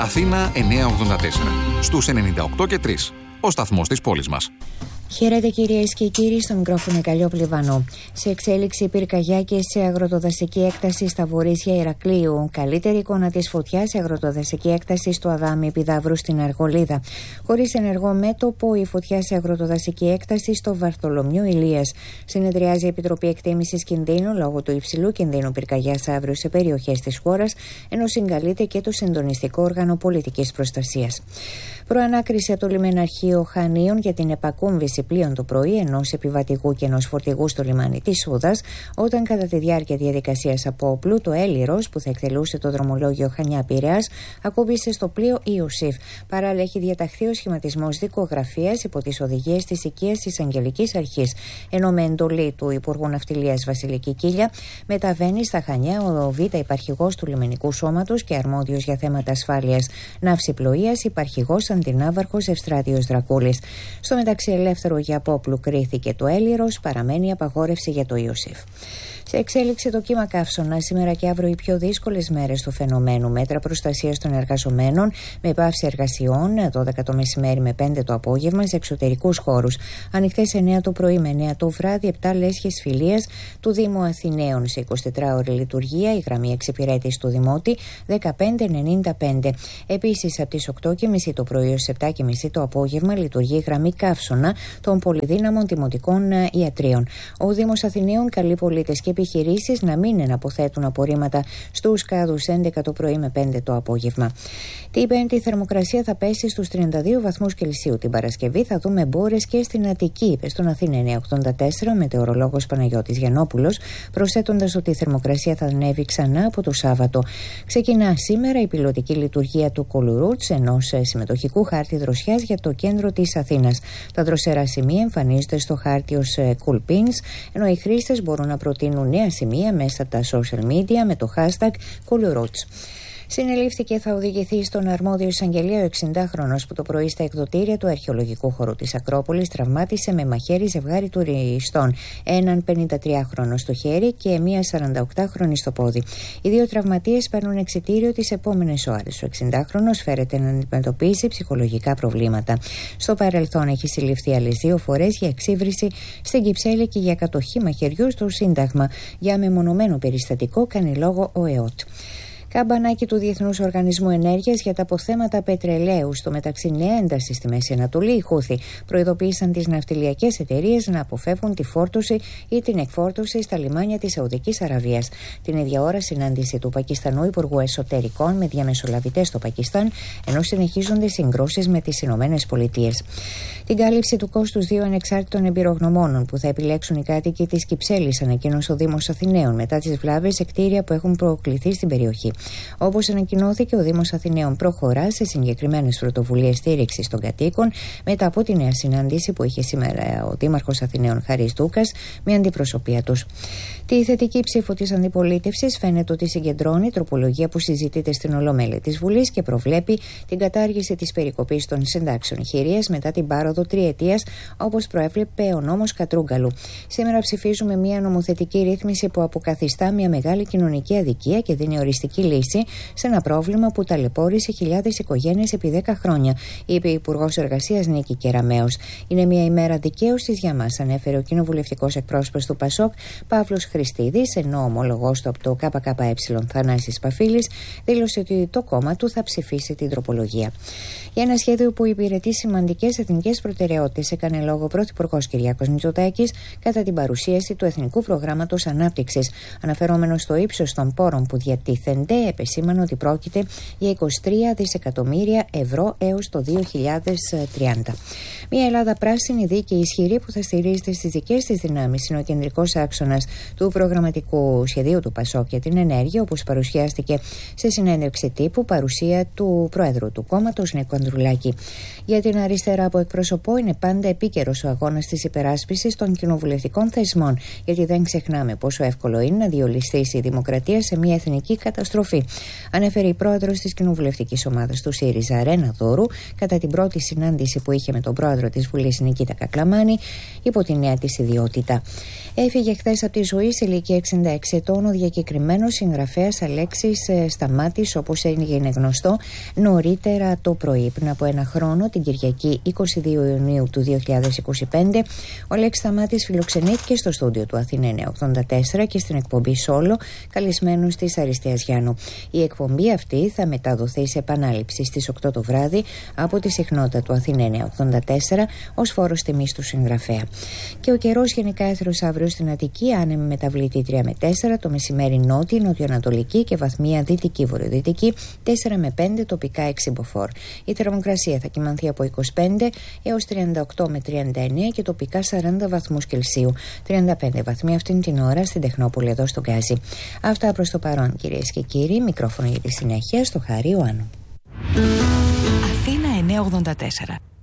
Αθήνα 984. Στους 98 και 3. Ο σταθμός της πόλης μας. Χαίρετε κυρίες και κύριοι, στο μικρόφωνο Καλλιόπουλη Βανού. Σε εξέλιξη πυρκαγιά και σε αγροτοδασική έκταση στα βορείσια Ηρακλείου. Καλύτερη εικόνα της φωτιάς σε αγροτοδασική έκταση στο Αδάμι Πηδαύρου στην Αργολίδα. Χωρίς ενεργό μέτωπο, η φωτιά σε αγροτοδασική έκταση στο Βαρθολομιού Ηλίας. Συνεδριάζει η Επιτροπή Εκτίμησης Κινδύνου λόγω του υψηλού κινδύνου πυρκαγιάς αύριο σε περιοχές της χώρας, ενώ συγκαλείται και το Συντονιστικό Όργανο Πολιτικής Προστασίας. Προανάκριση από το λιμεναρχείο Χανίων για την επακούμβηση πλοίων το πρωί ενός επιβατικού και ενός φορτηγού στο λιμάνι της Σούδας, όταν κατά τη διάρκεια διαδικασίας απόπλου το Έλιρος, που θα εκτελούσε το δρομολόγιο Χανιά-Πειραιάς, ακούμπησε στο πλοίο Ιωσήφ. Παράλληλα, έχει διαταχθεί ο σχηματισμός δικογραφίας υπό τις οδηγίες της οικίας της Αγγελικής Αρχής, ενώ με εντολή του Υπουργού Ναυτιλίας Βασιλική Κίλια μεταβαίνει στα Χανιά ο Β' υπαρχηγός του λιμενικού σώματος και αρμόδιος για θέματα ασφάλειας ναυσιπλοείας, υπαρχηγός αντινάβαρχος Ευστράτιος Δρακούλης. Στο μεταξύ, ελεύθερο για απόπλου κρίθηκε το Έλιρος, παραμένει απαγόρευση για το Ιωσήφ. Σε εξέλιξη το κύμα καύσωνα, σήμερα και αύριο οι πιο δύσκολες μέρες του φαινομένου. Μέτρα προστασίας των εργαζομένων με πάυση εργασιών 12 το μεσημέρι με 5 το απόγευμα σε εξωτερικούς χώρους. Ανοιχτές 9 το πρωί με 9 το βράδυ, 7 λέσχες φιλίας του Δήμου Αθηναίων σε 24ωρη λειτουργία. Η γραμμή εξυπηρέτηση του Δημότη 1595. Επίσης, από τις 8.30 το πρωί έως 7.30 το απόγευμα λειτουργεί η γραμμή καύσωνα των πολυδύναμων δημοτικών ιατρίων. Ο Δήμος Αθηναίων καλεί πολίτες και επιχειρήσεις να μην εναποθέτουν απορρίμματα στους κάδους 11 το πρωί με 5 το απόγευμα. Την Πέμπτη η θερμοκρασία θα πέσει στους 32 βαθμούς Κελσίου. Την Παρασκευή θα δούμε μπόρες και στην Αττική, είπε στον Αθήνα 984 ο μετεωρολόγος Παναγιώτης Γιαννόπουλος, προσθέτοντας ότι η θερμοκρασία θα ανέβει ξανά από το Σάββατο. Ξεκινά σήμερα η πιλωτική λειτουργία του Κολουρουτς, ενός συμμετοχικού χάρτη δροσιάς για το κέντρο της Αθήνας. Τα δροσερά σημεία εμφανίζονται στο χάρτη ως cool pins, ενώ οι χρήστες μπορούν να προτείνουν νέα σημεία μέσα από τα social media με το hashtag Κολουρουτς. Συνελήφθηκε, θα οδηγηθεί στον αρμόδιο εισαγγελέα ο 60χρονος που το πρωί στα εκδοτήρια του αρχαιολογικού χώρου της Ακρόπολης τραυμάτισε με μαχαίρι ζευγάρι τουριστών, έναν 53χρονο στο χέρι και μία 48χρονη στο πόδι. Οι δύο τραυματίες παίρνουν εξιτήριο τις επόμενες ώρες. Ο 60χρονος φέρεται να αντιμετωπίσει ψυχολογικά προβλήματα. Στο παρελθόν έχει συλληφθεί άλλες 2 φορές για εξύβριση στην Κυψέλη και για κατοχή μαχαιριού στο Σύνταγμα. Για μεμονωμένο περιστατικό κάνει λόγο ο ΕΟΤ. Καμπανάκι του Διεθνούς Οργανισμού Ενέργειας για τα αποθέματα πετρελαίου. Στο μεταξύ, νέα ένταση στη Μέση Ανατολή. Οι Χούθι προειδοποίησαν τις ναυτιλιακές εταιρείες να αποφεύγουν τη φόρτωση ή την εκφόρτωση στα λιμάνια της Σαουδικής Αραβίας. Την ίδια ώρα, συνάντηση του Πακιστανού Υπουργού Εσωτερικών με διαμεσολαβητές στο Πακιστάν, ενώ συνεχίζονται συγκρούσεις με τις Ηνωμένες Πολιτείες. Την κάλυψη του κόστους 2 ανεξάρτητων εμπειρογνωμόνων που θα επιλέξουν οι κάτοικοι της Κυψέλης, ανακοίνωσε ο Δήμος Αθηναίων μετά τις βλάβες σε κτίρια που έχουν προκληθεί στην περιοχή. Όπως ανακοινώθηκε, ο Δήμος Αθηναίων προχωρά σε συγκεκριμένες πρωτοβουλίες στήριξης των κατοίκων μετά από τη νέα συνάντηση που είχε σήμερα ο Δήμαρχος Αθηναίων Χαρίς Δούκας με αντιπροσωπεία τους. Τη θετική ψήφο της αντιπολίτευσης φαίνεται ότι συγκεντρώνει τροπολογία που συζητείται στην Ολομέλεια της Βουλής και προβλέπει την κατάργηση της περικοπής των συντάξεων χειρίας μετά την πάροδο τριετίας, όπως προέβλεπε ο νόμος Κατρούγκαλου. Σήμερα ψηφίζουμε μια νομοθετική ρύθμιση που αποκαθιστά μια μεγάλη κοινωνική αδικία και δίνει οριστική λύση σε ένα πρόβλημα που ταλαιπώρησε χιλιάδες οικογένειες επί 10 χρόνια, είπε η Υπουργός Εργασίας Νίκη Κεραμέως. Είναι μια ημέρα δικαίωσης για μας, ανέφερε ο κοινοβουλευτικός εκπρόσωπος του ΠΑΣΟΚ Παύλος Χριστίδης, ενώ ο ομολογός του από το ΚΚΕ Θανάσης Παφίλης δήλωσε ότι το κόμμα του θα ψηφίσει την τροπολογία. Για ένα σχέδιο που υπηρετεί σημαντικές εθνικές προτεραιότητες, έκανε λόγο ο Πρωθυπουργός Κυριάκος Μητσοτάκης κατά την παρουσίαση του Εθνικού Προγράμματος Ανάπτυξης. Αναφερόμενος στο ύψος των πόρων που διατίθενται, επεσήμανε ότι πρόκειται για 23 δισεκατομμύρια ευρώ έως το 2030. Μια Ελλάδα πράσινη, δίκαιη, ισχυρή που θα στηρίζεται στις δικές της δυνάμεις είναι ο κεντρικός άξονας του προγραμματικού σχεδίου του ΠΑΣΟΚ για την ενέργεια, όπως παρουσιάστηκε σε συνέντευξη τύπου παρουσία του Πρόεδρου του κόμματος Νίκου Ανδρουλάκη. Για την αριστερά που εκπροσωπώ, είναι πάντα επίκαιρος ο αγώνας της υπεράσπισης των κοινοβουλευτικών θεσμών, γιατί δεν ξεχνάμε πόσο εύκολο είναι να διολυστήσει η δημοκρατία σε μια εθνική καταστροφή. Ανέφερε η πρόεδρος της κοινοβουλευτικής ομάδας του ΣΥΡΙΖΑ, Ρένα Δώρου, κατά την πρώτη συνάντηση που είχε με τον πρόεδρο της Βουλής Νικήτα Κακλαμάνη, υπό τη νέα της ιδιότητα. Έφυγε χθες από τη ζωή σε ηλικία 66 ετών ο διακεκριμένος συγγραφέας Αλέξης Σταμάτης, όπως έγινε γνωστό νωρίτερα το πρωί. Πριν από ένα χρόνο, την Κυριακή 22 Ιουνίου του 2025, ο Αλέξης Σταμάτης φιλοξενήθηκε στο στούντιο του Αθήνα 984 και στην εκπομπή Σόλο, καλεσμένους της Αριστείας Γιάννου. Η εκπομπή αυτή θα μεταδοθεί σε επανάληψη στις 8 το βράδυ από τη συχνότητα του Αθήνα 984 ως φόρος τιμής του συγγραφέα. Και ο καιρός γενικά έθρος αύριο στην Αττική, άνεμη μεταβλητή 3 με 4, το μεσημέρι νότια, νοτιοανατολική και βαθμία δυτική βορειοδυτική 4 με 5, τοπικά 6 μποφόρ. Η θερμοκρασία θα κυμανθεί από 25 έως 38 με 39 και τοπικά 40 βαθμούς Κελσίου. 35 βαθμοί αυτήν την ώρα στην Τεχνόπολη εδώ στο Γκάζι. Αυτά προς το παρόν, κυρίες και κύριοι. Μικρόφωνο για τη συνέχεια στο Χάρη Ιωάννου. Αθήνα 984.